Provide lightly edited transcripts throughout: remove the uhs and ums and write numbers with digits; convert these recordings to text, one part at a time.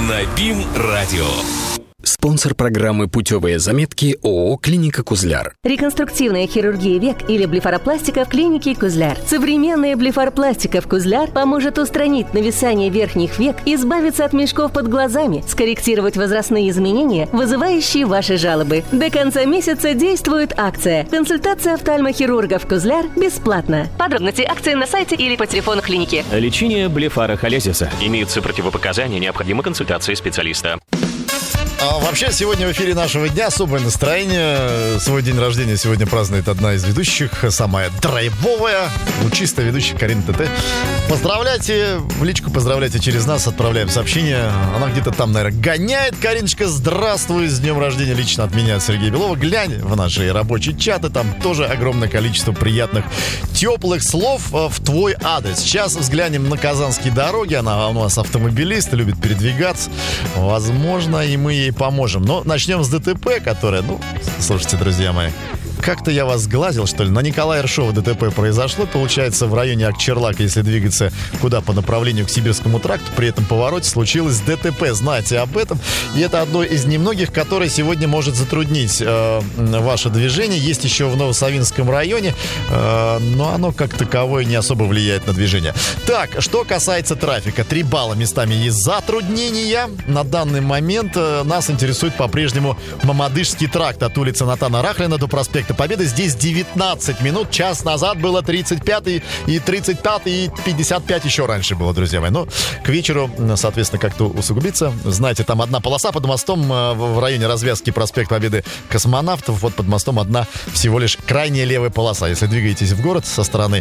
на БИМ-радио. Спонсор программы «Путевые заметки» ООО «Клиника Кузляр». Реконструктивная хирургия век или блефаропластика в клинике Кузляр. Современная блефаропластика в Кузляр поможет устранить нависание верхних век, избавиться от мешков под глазами, скорректировать возрастные изменения, вызывающие ваши жалобы. До конца месяца действует акция. Консультация офтальмохирургов Кузляр бесплатно. Подробности акции на сайте или по телефону клиники. Лечение блефарохолезиса. Имеются противопоказания, необходима консультация специалиста. Вообще, сегодня в эфире нашего дня особое настроение. Свой день рождения сегодня празднует одна из ведущих, самая драйвовая, лучистая ведущая Карина ТТ. Поздравляйте, в личку поздравляйте через нас, отправляем сообщение. Она где-то там, наверное, гоняет. Кариночка, здравствуй, с днем рождения лично от меня, от Сергея Белова. Глянь в наши рабочие чаты, там тоже огромное количество приятных, теплых слов в твой адрес. Сейчас взглянем на казанские дороги. Она у нас автомобилист, любит передвигаться. Возможно, и мы ей поможем. Но начнем с ДТП, которое, слушайте, друзья мои, как-то я вас сглазил, что ли. На Николая Ершова ДТП произошло, получается, в районе Акчерлака, если двигаться куда по направлению к Сибирскому тракту, при этом повороте случилось ДТП. Знаете об этом. И это одно из немногих, которое сегодня может затруднить ваше движение. Есть еще в Новосавинском районе, но оно как таковое не особо влияет на движение. Так, что касается трафика. 3 балла местами есть затруднения. На данный момент нас интересует по-прежнему Мамадышский тракт от улицы Натана Рахлина до проспекта Победы. Здесь 19 минут. Час назад было 35 и 35 и 55 еще раньше было, друзья мои. Но к вечеру, соответственно, как-то усугубится. Знаете, там одна полоса под мостом в районе развязки проспект Победы Космонавтов. Вот под мостом одна всего лишь крайняя левая полоса. Если двигаетесь в город со стороны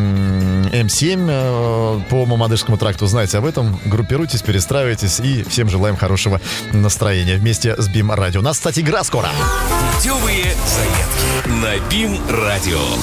М7 по Мамадышскому тракту, знаете об этом. Группируйтесь, перестраивайтесь и всем желаем хорошего настроения вместе с БИМ-радио. У нас, кстати, игра скоро. Путевые заметки на БИМ-радио.